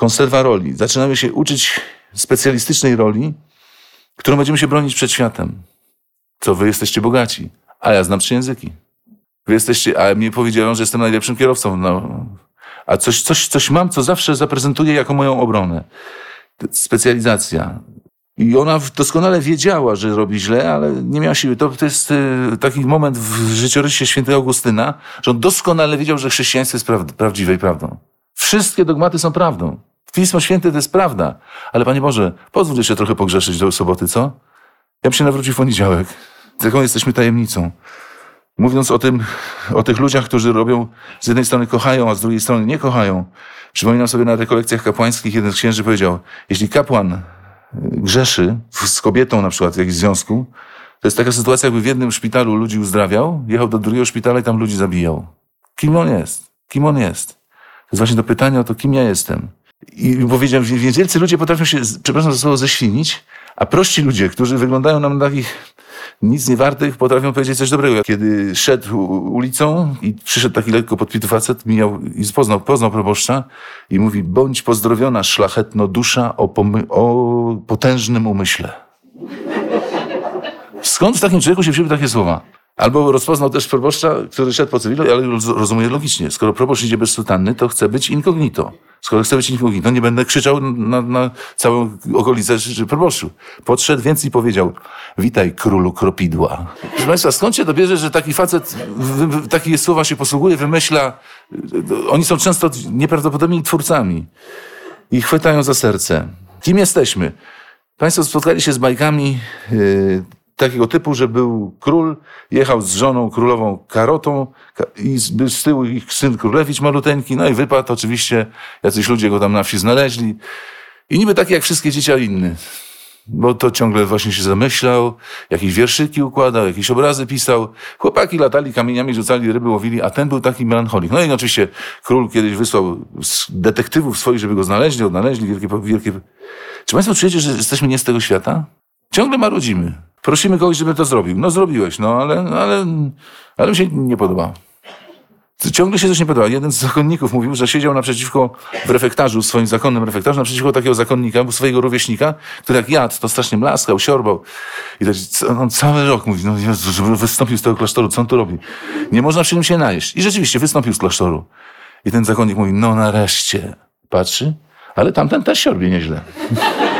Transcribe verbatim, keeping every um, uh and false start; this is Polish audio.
konserwa roli. Zaczynamy się uczyć specjalistycznej roli, którą będziemy się bronić przed światem. Co, wy jesteście bogaci, a ja znam trzy języki. Wy jesteście, a mnie powiedziano, że jestem najlepszym kierowcą. No. A coś, coś, coś mam, co zawsze zaprezentuję jako moją obronę. Specjalizacja. I ona doskonale wiedziała, że robi źle, ale nie miała siły. To, to jest y, taki moment w życiorysie świętego Augustyna, że on doskonale wiedział, że chrześcijaństwo jest pra- prawdziwej prawdą. Wszystkie dogmaty są prawdą. Pismo Święte to jest prawda. Ale Panie Boże, pozwól jeszcze trochę pogrzeszyć do soboty, co? Ja bym się nawrócił w poniedziałek. Taką jesteśmy tajemnicą. Mówiąc o tym, o tych ludziach, którzy robią, z jednej strony kochają, a z drugiej strony nie kochają. Przypominam sobie na rekolekcjach kapłańskich, jeden z księży powiedział, jeśli kapłan grzeszy z kobietą na przykład w jakimś związku, to jest taka sytuacja, jakby w jednym szpitalu ludzi uzdrawiał, jechał do drugiego szpitala i tam ludzi zabijał. Kim on jest? Kim on jest? To jest właśnie to pytanie o to, kim ja jestem. I powiedziałem, że wielcy ludzie potrafią się, przepraszam za słowo, ześwinić, a prości ludzie, którzy wyglądają nam na takich nic nie wartych, potrafią powiedzieć coś dobrego. Kiedy szedł ulicą i przyszedł taki lekko podpity facet, mijał i poznał, poznał proboszcza i mówi, bądź pozdrowiona szlachetno dusza o, pomy- o potężnym umyśle. Skąd w takim człowieku się wzięły takie słowa? Albo rozpoznał też proboszcza, który szedł po cywilu, ale rozumie logicznie. Skoro proboszcz idzie bez sutanny, to chce być incognito. Skoro chce być incognito, nie będę krzyczał na, na całą okolicę, że proboszczu. Podszedł więc i powiedział, witaj królu kropidła. Proszę Państwa, skąd się to bierze, że taki facet w, w, takie słowa się posługuje, wymyśla. Oni są często nieprawdopodobnymi twórcami i chwytają za serce. Kim jesteśmy? Państwo spotkali się z bajkami yy, takiego typu, że był król, jechał z żoną królową karotą i był z tyłu ich syn królewicz maluteńki, no i wypadł oczywiście, jacyś ludzie go tam na wsi znaleźli i niby taki jak wszystkie dzieci inny, bo to ciągle właśnie się zamyślał, jakieś wierszyki układał, jakieś obrazy pisał, chłopaki latali kamieniami, rzucali ryby, łowili, a ten był taki melancholik. No i oczywiście król kiedyś wysłał detektywów swoich, żeby go znaleźli, odnaleźli, wielkie, wielkie... Czy Państwo czujecie, że jesteśmy nie z tego świata? Ciągle marudzimy. Prosimy kogoś, żeby to zrobił. No zrobiłeś, no ale, ale, ale mi się nie podoba. Ciągle się coś nie podoba. Jeden z zakonników mówił, że siedział naprzeciwko w refektarzu, w swoim zakonnym refektarzu, naprzeciwko takiego zakonnika, swojego rówieśnika, który jak jadł, to strasznie mlaskał, siorbał. I tak, on cały rok mówi, no Jezu, żeby wystąpił z tego klasztoru, co on tu robi? Nie można przy nim się najeść. I rzeczywiście wystąpił z klasztoru. I ten zakonnik mówi, no nareszcie. Patrzy, ale tamten też siorbie nieźle.